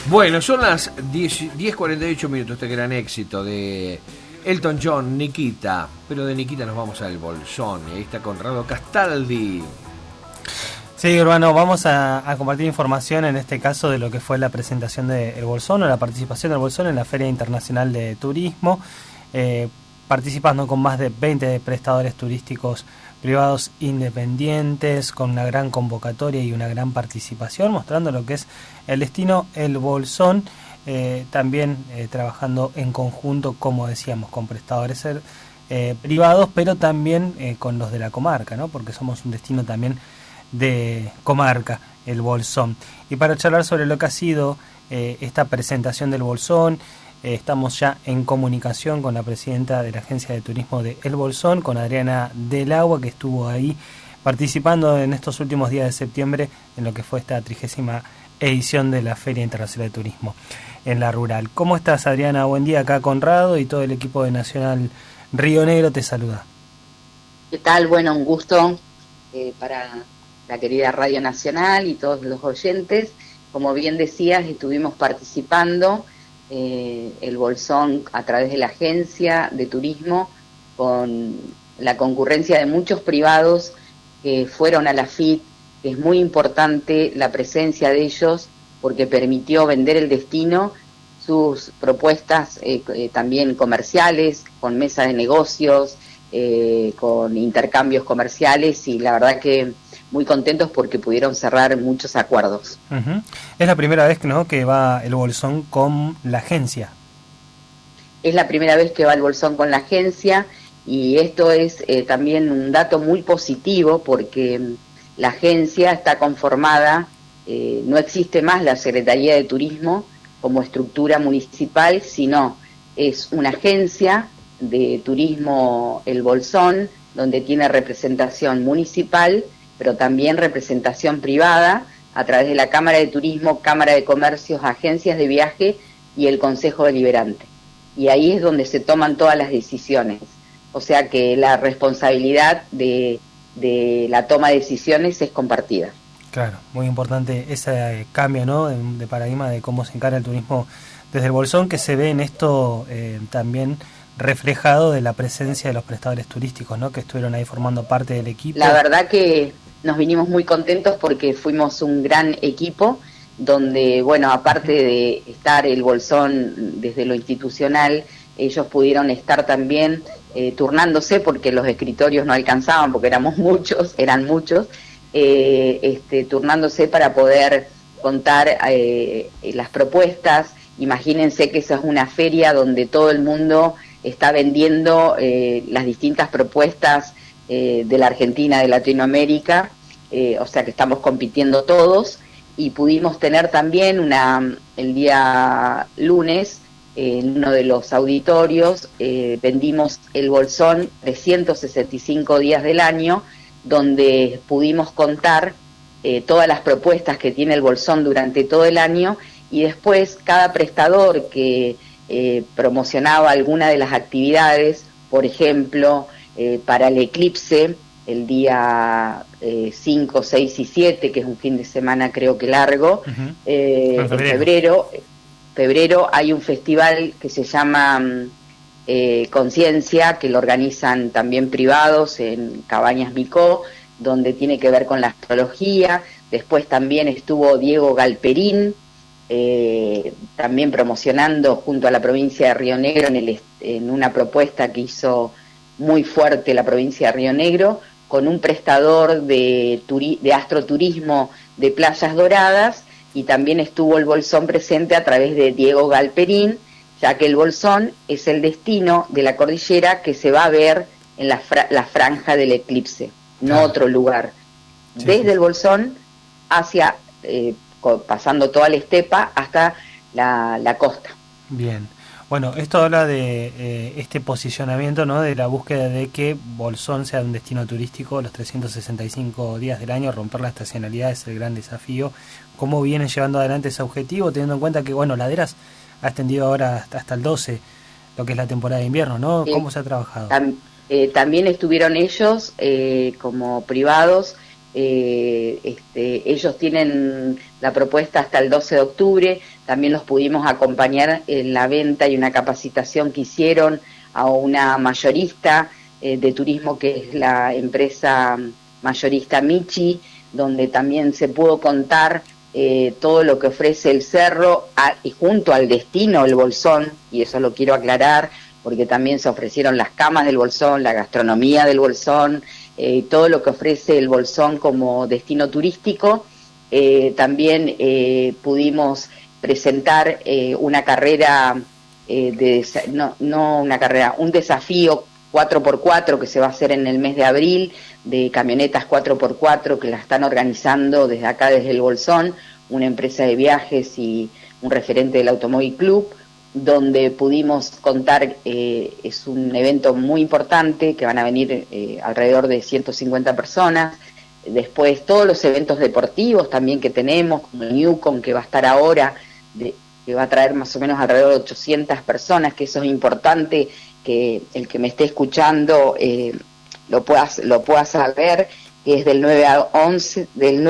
Bueno, son las 10:48 minutos, este gran éxito de Elton John, Nikita. Pero de Nikita nos vamos al Bolsón. Y ahí está Conrado Castaldi. Sí, Urbano, vamos a compartir información en este caso de lo que fue la presentación de El Bolsón o la participación del Bolsón en la Feria Internacional de Turismo, participando con más de 20 prestadores turísticos privados independientes, con una gran convocatoria y una gran participación, mostrando lo que es el destino El Bolsón, también trabajando en conjunto, como decíamos, con prestadores privados, pero también con los de la comarca, ¿no? Porque somos un destino también de comarca, El Bolsón. Y para charlar sobre lo que ha sido esta presentación del Bolsón, estamos ya en comunicación con la presidenta de la Agencia de Turismo de El Bolsón, con Adriana Del Agua, que estuvo ahí participando en estos últimos días de septiembre en lo que fue esta 30ª edición de la Feria Internacional de Turismo en la Rural. ¿Cómo estás, Adriana? Buen día, acá Conrado y todo el equipo de Nacional Río Negro te saluda. ¿Qué tal? Bueno, un gusto para la querida Radio Nacional y todos los oyentes. Como bien decías, estuvimos participando el Bolsón a través de la Agencia de Turismo, con la concurrencia de muchos privados que fueron a la FIT. Es muy importante la presencia de ellos porque permitió vender el destino, sus propuestas también comerciales, con mesas de negocios, con intercambios comerciales, y la verdad que muy contentos porque pudieron cerrar muchos acuerdos. Uh-huh. Es la primera vez, ¿no?, que va el Bolsón con la agencia. Es la primera vez que va el Bolsón con la agencia, y esto es también un dato muy positivo porque la agencia está conformada, no existe más la Secretaría de Turismo como estructura municipal, sino es una agencia de turismo El Bolsón, donde tiene representación municipal, pero también representación privada a través de la Cámara de Turismo, Cámara de Comercios, agencias de viaje y el Consejo Deliberante. Y ahí es donde se toman todas las decisiones. O sea que la responsabilidad de la toma de decisiones es compartida. Claro, muy importante ese cambio, ¿no?, de paradigma de cómo se encara el turismo desde el Bolsón, que se ve en esto también reflejado de la presencia de los prestadores turísticos, ¿no?, que estuvieron ahí formando parte del equipo. La verdad que nos vinimos muy contentos porque fuimos un gran equipo donde, bueno, aparte de estar el Bolsón desde lo institucional, ellos pudieron estar también turnándose porque los escritorios no alcanzaban, porque eran muchos, turnándose para poder contar las propuestas. Imagínense que esa es una feria donde todo el mundo está vendiendo las distintas propuestas de la Argentina, de Latinoamérica, o sea que estamos compitiendo todos, y pudimos tener también el día lunes, en uno de los auditorios, vendimos el Bolsón 365 días del año, donde pudimos contar todas las propuestas que tiene el Bolsón durante todo el año, y después cada prestador que promocionaba alguna de las actividades, por ejemplo, para el eclipse, el día 5, 6 y 7, que es un fin de semana creo que largo, Uh-huh. En febrero hay un festival que se llama Conciencia, que lo organizan también privados en Cabañas Micó, donde tiene que ver con la astrología. Después también estuvo Diego Galperín, también promocionando junto a la provincia de Río Negro en una propuesta que hizo muy fuerte la provincia de Río Negro, con un prestador de astroturismo de Playas Doradas, y también estuvo el Bolsón presente a través de Diego Galperín, ya que el Bolsón es el destino de la cordillera que se va a ver en la franja del eclipse, no otro lugar. Sí, desde el Bolsón hacia pasando toda la estepa hasta la costa. Bien. Bueno, esto habla de este posicionamiento, ¿no?, de la búsqueda de que Bolsón sea un destino turístico los 365 días del año. Romper la estacionalidad es el gran desafío. ¿Cómo vienen llevando adelante ese objetivo, teniendo en cuenta que, bueno, Laderas ha extendido ahora hasta el 12, lo que es la temporada de invierno, ¿no? ¿Cómo se ha trabajado? También estuvieron ellos como privados ellos tienen la propuesta hasta el 12 de octubre, también los pudimos acompañar en la venta y una capacitación que hicieron a una mayorista de turismo, que es la empresa mayorista Michi, donde también se pudo contar todo lo que ofrece el cerro y junto al destino, el Bolsón, y eso lo quiero aclarar, porque también se ofrecieron las camas del Bolsón, la gastronomía del Bolsón, todo lo que ofrece el Bolsón como destino turístico. También pudimos presentar una carrera, un desafío 4x4 que se va a hacer en el mes de abril, de camionetas 4x4 que la están organizando desde acá, desde el Bolsón, una empresa de viajes y un referente del Automóvil Club, donde pudimos contar, es un evento muy importante, que van a venir alrededor de 150 personas. Después todos los eventos deportivos también que tenemos, como el Newcom, que va a estar ahora, que va a traer más o menos alrededor de 800 personas, que eso es importante, que el que me esté escuchando lo pueda saber, que es del 9 al 11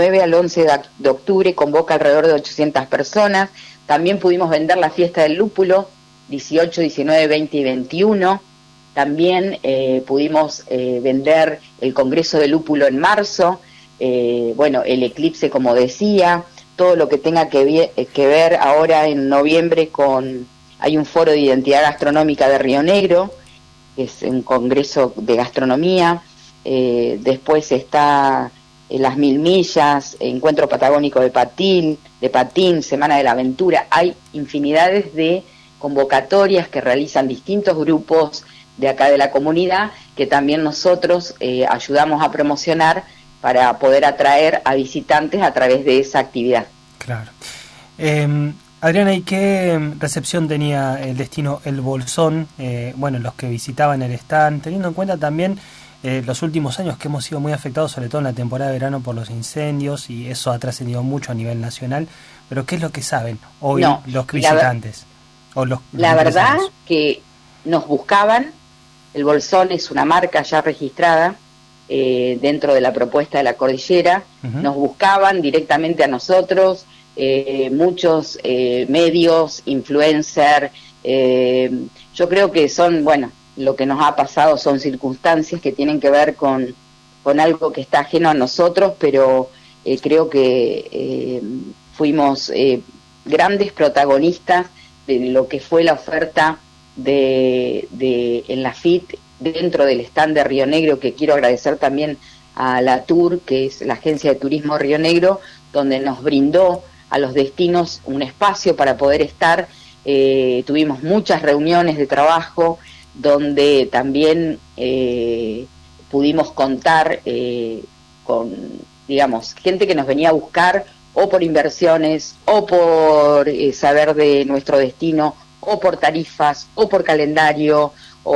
de octubre, convoca alrededor de 800 personas. También pudimos vender la fiesta del lúpulo, 18, 19, 20 y 21. También pudimos vender el Congreso del Lúpulo en marzo, el eclipse, como decía, todo lo que tenga que ver ahora en noviembre hay un foro de identidad gastronómica de Río Negro, que es un congreso de gastronomía. Después está las 1000 millas, encuentro patagónico de patín, Semana de la Aventura. Hay infinidades de convocatorias que realizan distintos grupos de acá de la comunidad, que también nosotros ayudamos a promocionar para poder atraer a visitantes a través de esa actividad. Claro. Adriana, ¿y qué recepción tenía el destino El Bolsón? Los que visitaban el stand, teniendo en cuenta también los últimos años que hemos sido muy afectados, sobre todo en la temporada de verano, por los incendios, y eso ha trascendido mucho a nivel nacional. Pero ¿qué es lo que saben hoy los visitantes? La verdad que nos buscaban. El Bolsón es una marca ya registrada dentro de la propuesta de la cordillera. Uh-huh. Nos buscaban directamente a nosotros, muchos medios, influencers. Yo creo que son, lo que nos ha pasado son circunstancias que tienen que ver con algo que está ajeno a nosotros, pero creo que fuimos grandes protagonistas de lo que fue la oferta en la FIT dentro del stand de Río Negro, que quiero agradecer también a la TUR, que es la agencia de turismo Río Negro, donde nos brindó a los destinos un espacio para poder estar. Tuvimos muchas reuniones de trabajo donde también pudimos contar con, gente que nos venía a buscar o por inversiones, o por saber de nuestro destino, o por tarifas, o por calendario,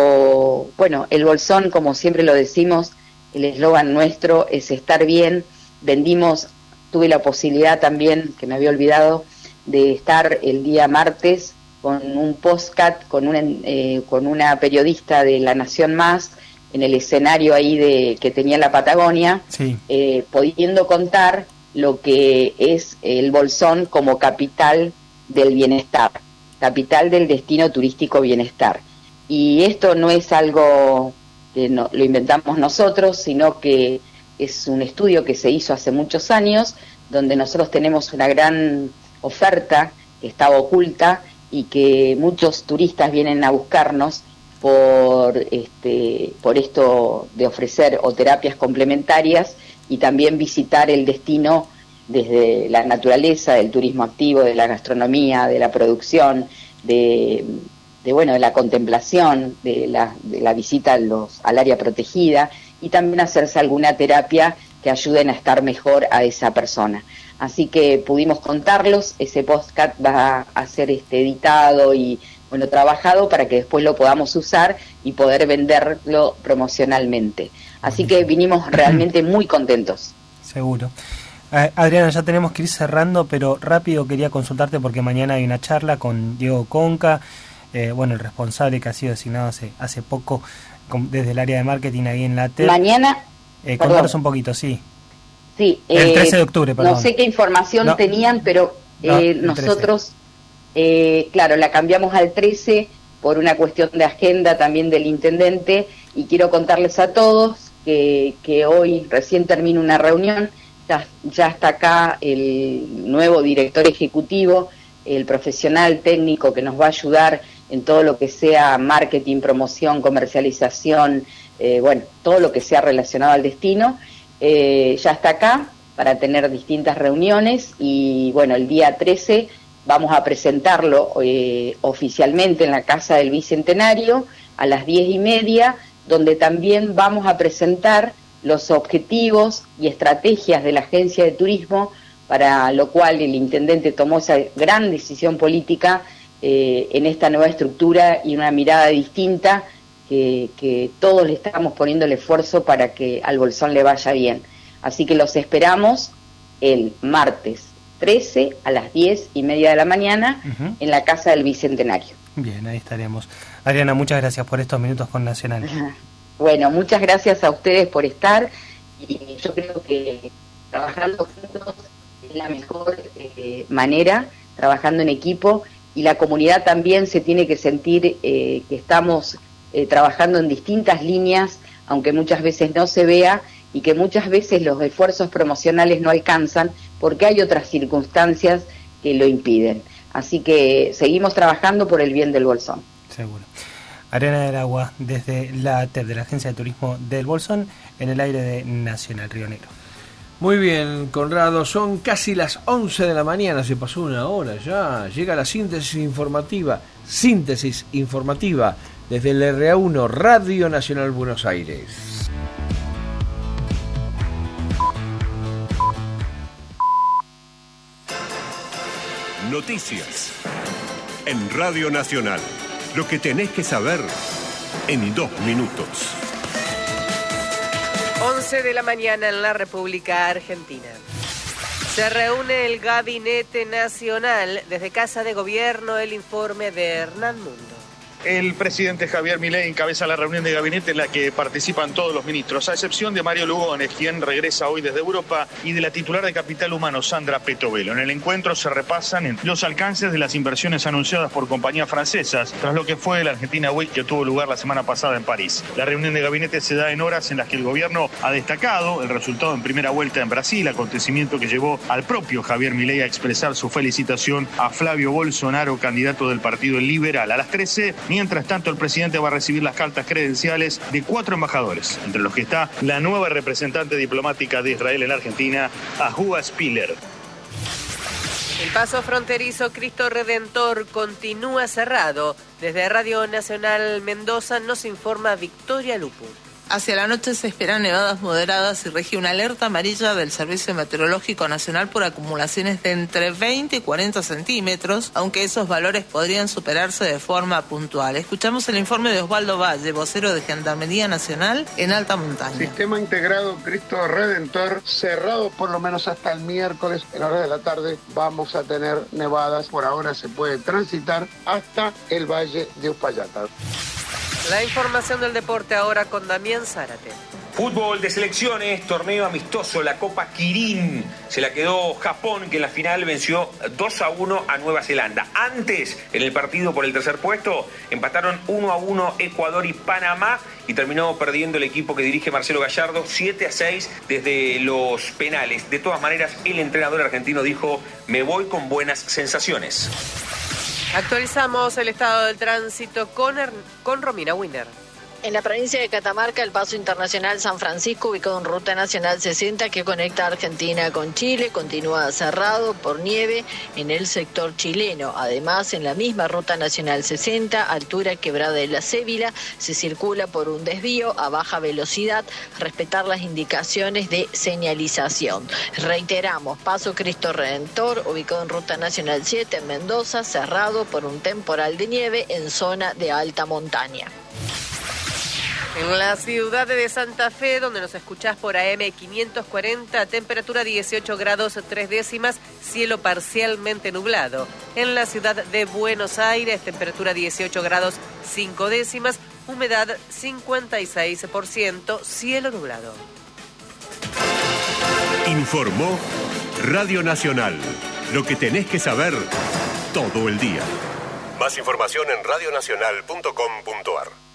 el Bolsón, como siempre lo decimos, el eslogan nuestro es estar bien. Tuve la posibilidad también, que me había olvidado, de estar el día martes con un podcast con una periodista de La Nación Más, en el escenario ahí que tenía la Patagonia, sí. Pudiendo contar lo que es el Bolsón como capital del bienestar, capital del destino turístico bienestar. Y esto no es algo que lo inventamos nosotros, sino que es un estudio que se hizo hace muchos años, donde nosotros tenemos una gran oferta que estaba oculta y que muchos turistas vienen a buscarnos por esto de ofrecer o terapias complementarias y también visitar el destino desde la naturaleza, del turismo activo, de la gastronomía, de la producción, de la contemplación, de la visita al área protegida, y también hacerse alguna terapia que ayuden a estar mejor a esa persona. Así que pudimos contarlos. Ese podcast va a ser editado y trabajado para que después lo podamos usar y poder venderlo promocionalmente. Así que vinimos realmente muy contentos. Seguro. Adriana, ya tenemos que ir cerrando, pero rápido quería consultarte porque mañana hay una charla con Diego Conca, el responsable que ha sido designado hace poco desde el área de marketing ahí en la TED. Mañana, contanos un poquito, sí. Sí, el 13 de octubre, perdón. No sé qué información tenían, pero nosotros, claro, la cambiamos al 13 por una cuestión de agenda también del intendente, y quiero contarles a todos que hoy recién termina una reunión, ya está acá el nuevo director ejecutivo, el profesional técnico que nos va a ayudar en todo lo que sea marketing, promoción, comercialización, bueno, todo lo que sea relacionado al destino, ya está acá para tener distintas reuniones, y bueno, el día 13 vamos a presentarlo oficialmente en la Casa del Bicentenario a las 10:30, donde también vamos a presentar los objetivos y estrategias de la Agencia de Turismo, para lo cual el intendente tomó esa gran decisión política en esta nueva estructura y una mirada distinta, que todos le estamos poniendo el esfuerzo para que al Bolsón le vaya bien. Así que los esperamos el martes 13 a las 10:30 de la mañana en la Casa del Bicentenario. Bien, ahí estaremos. Adriana, muchas gracias por estos minutos con Nacional. Bueno, muchas gracias a ustedes por estar, y yo creo que trabajando juntos es la mejor manera, trabajando en equipo, y la comunidad también se tiene que sentir que estamos trabajando en distintas líneas, aunque muchas veces no se vea, y que muchas veces los esfuerzos promocionales no alcanzan porque hay otras circunstancias que lo impiden. Así que seguimos trabajando por el bien del Bolsón. Seguro. Adriana del Agua, desde la ATEP, de la Agencia de Turismo del Bolsón, en el aire de Nacional Río Negro. Muy bien, Conrado, son casi las 11 de la mañana, se pasó una hora ya, llega la síntesis informativa desde el RA1, Radio Nacional Buenos Aires. Noticias en Radio Nacional. Lo que tenés que saber en 2 minutos. 11 de la mañana en la República Argentina. Se reúne el Gabinete Nacional. Desde Casa de Gobierno, el informe de Hernán Mundo. El presidente Javier Milei encabeza la reunión de gabinete en la que participan todos los ministros, a excepción de Mario Lugones, quien regresa hoy desde Europa, y de la titular de Capital Humano, Sandra Petovelo. En el encuentro se repasan los alcances de las inversiones anunciadas por compañías francesas, tras lo que fue la Argentina Week que tuvo lugar la semana pasada en París. La reunión de gabinete se da en horas en las que el gobierno ha destacado el resultado en primera vuelta en Brasil, acontecimiento que llevó al propio Javier Milei a expresar su felicitación a Flavio Bolsonaro, candidato del Partido Liberal. A las 13, mientras tanto, el presidente va a recibir las cartas credenciales de 4 embajadores, entre los que está la nueva representante diplomática de Israel en Argentina, Ahua Spiller. El paso fronterizo Cristo Redentor continúa cerrado. Desde Radio Nacional Mendoza nos informa Victoria Lupu. Hacia la noche se esperan nevadas moderadas y rige una alerta amarilla del Servicio Meteorológico Nacional por acumulaciones de entre 20 y 40 centímetros, aunque esos valores podrían superarse de forma puntual. Escuchamos el informe de Osvaldo Valle, vocero de Gendarmería Nacional en alta montaña. Sistema integrado Cristo Redentor cerrado por lo menos hasta el miércoles. En horas de la tarde vamos a tener nevadas. Por ahora se puede transitar hasta el Valle de Uspallata. La información del deporte ahora con Damián Zárate. Fútbol de selecciones, torneo amistoso, la Copa Kirin. Se la quedó Japón, que en la final venció 2-1 a Nueva Zelanda. Antes, en el partido por el tercer puesto, empataron 1-1 Ecuador y Panamá, y terminó perdiendo el equipo que dirige Marcelo Gallardo 7-6 desde los penales. De todas maneras, el entrenador argentino dijo: me voy con buenas sensaciones. Actualizamos el estado del tránsito con Romina Winer. En la provincia de Catamarca, el paso internacional San Francisco, ubicado en Ruta Nacional 60, que conecta Argentina con Chile, continúa cerrado por nieve en el sector chileno. Además, en la misma Ruta Nacional 60, altura Quebrada de la Cébila, se circula por un desvío a baja velocidad, respetar las indicaciones de señalización. Reiteramos, paso Cristo Redentor, ubicado en Ruta Nacional 7 en Mendoza, cerrado por un temporal de nieve en zona de alta montaña. En la ciudad de Santa Fe, donde nos escuchás por AM 540, temperatura 18 grados 3 décimas, cielo parcialmente nublado. En la ciudad de Buenos Aires, temperatura 18 grados 5 décimas, humedad 56%, cielo nublado. Informó Radio Nacional. Lo que tenés que saber todo el día. Más información en radionacional.com.ar.